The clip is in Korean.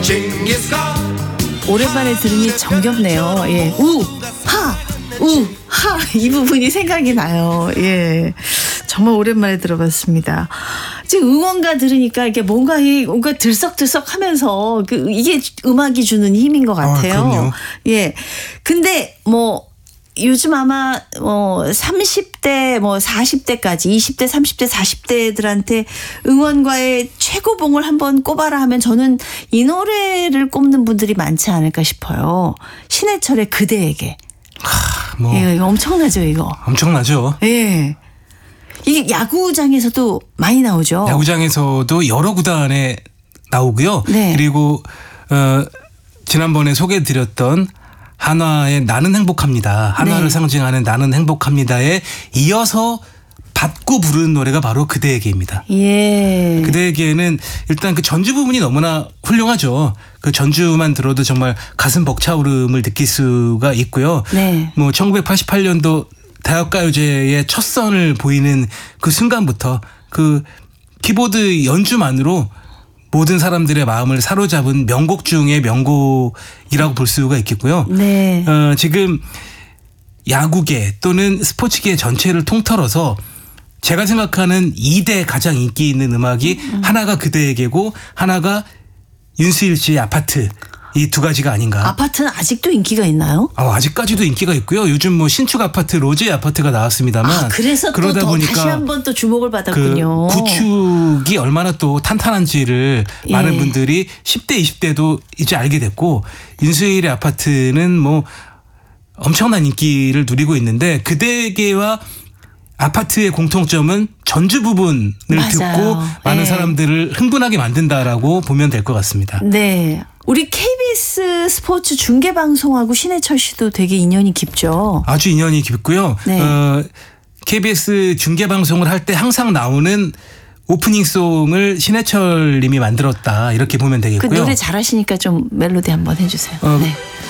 오랜만에 들으니 정겹네요. 예. 이 부분이 생각이 나요. 예. 정말 오랜만에 들어봤습니다. 지금 응원가 들으니까 이게 뭔가 들썩들썩 하면서 이게 음악이 주는 힘인 것 같아요. 그럼요. 예. 근데 요즘 아마 30대 40대까지 20대 30대 40대들한테 응원가의 최고봉을 한번 꼽아라 하면 저는 이 노래를 꼽는 분들이 많지 않을까 싶어요. 신해철의 그대에게. 예, 이거 엄청나죠, 이거. 엄청나죠. 예. 이게 야구장에서도 많이 나오죠. 야구장에서도 여러 구단에 나오고요. 네. 그리고 지난번에 소개해드렸던 한화의 나는 행복합니다. 한화를 네. 상징하는 나는 행복합니다에 이어서 받고 부르는 노래가 바로 그대에게입니다. 예. 그대에게는 일단 그 전주 부분이 너무나 훌륭하죠. 그 전주만 들어도 정말 가슴 벅차오름을 느낄 수가 있고요. 네. 1988년도 대학가요제의 첫 선을 보이는 그 순간부터 그 키보드 연주만으로 모든 사람들의 마음을 사로잡은 명곡 중의 명곡이라고 볼 수가 있겠고요. 네. 지금 야구계 또는 스포츠계 전체를 통틀어서 제가 생각하는 2대 가장 인기 있는 음악이 하나가 그대에게고 하나가 윤수일 씨의 아파트. 이 두 가지가 아닌가. 아파트는 아직도 인기가 있나요? 아직까지도 인기가 있고요. 요즘 신축 아파트 로제 아파트가 나왔습니다만 그래서 그러다 또 보니까 다시 한번 또 주목을 받았군요. 그 구축이 얼마나 또 탄탄한지를 예. 많은 분들이 10대 20대도 이제 알게 됐고 윤수일의 아파트는 엄청난 인기를 누리고 있는데 그대에게와 아파트의 공통점은 전주 부분을 맞아요. 듣고 많은 네. 사람들을 흥분하게 만든다라고 보면 될 것 같습니다. 네. 우리 KBS 스포츠 중계방송하고 신해철 씨도 되게 인연이 깊죠. 아주 인연이 깊고요. 네. KBS 중계방송을 할 때 항상 나오는 오프닝송을 신해철 님이 만들었다 이렇게 보면 되겠고요. 그 노래 잘하시니까 좀 멜로디 한번 해주세요. 네.